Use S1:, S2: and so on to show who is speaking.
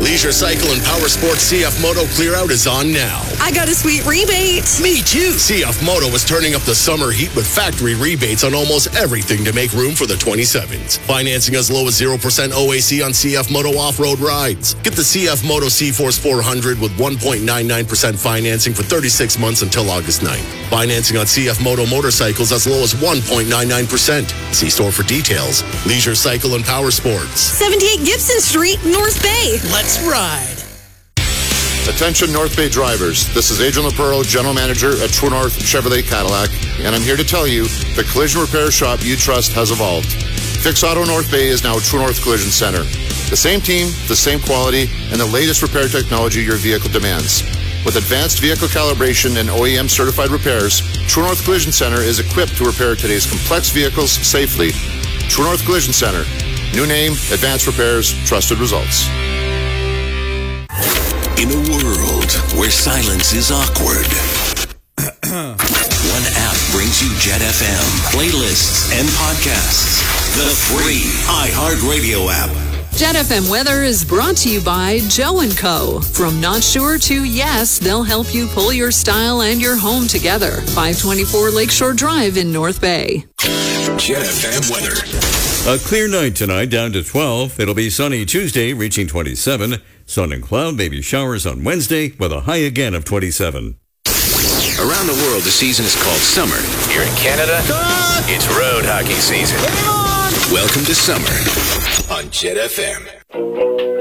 S1: Leisure Cycle and Power Sports CF Moto Clear Out is on now.
S2: I got a sweet rebate.
S1: Me too. CF Moto is turning up the summer heat with factory rebates on almost everything to make room for the 27s. Financing as low as 0% OAC on CF Moto off-road rides. Get the CF Moto C-Force 400 with 1.99% financing for 36 months until August 9th. Financing on CF Moto motorcycles as low as 1.99%. See store for details. Leisure Cycle and Power Sports.
S2: 78 Gibson Street, North Bay.
S1: Let's ride.
S3: Attention North Bay drivers. This is Adrian Lapuro, General Manager at True North Chevrolet Cadillac, and I'm here to tell you the collision repair shop you trust has evolved. Fix Auto North Bay is now True North Collision Center. The same team, the same quality, and the latest repair technology your vehicle demands. With advanced vehicle calibration and OEM certified repairs, True North Collision Center is equipped to repair today's complex vehicles safely. True North Collision Center. New name, advanced repairs, trusted results.
S4: In a world where silence is awkward, one app brings you Jet FM, playlists, and podcasts. The free iHeartRadio app.
S5: Jet FM weather is brought to you by Joe & Co. From not sure to yes, they'll help you pull your style and your home together. 524 Lakeshore Drive in North Bay.
S4: Jet FM weather.
S6: A clear night tonight, down to 12. It'll be sunny Tuesday, reaching 27. Sun and cloud, maybe showers on Wednesday, with a high again of 27.
S4: Around the world, the season is called summer. Here in Canada, it's road hockey season. Welcome to summer on Jet FM.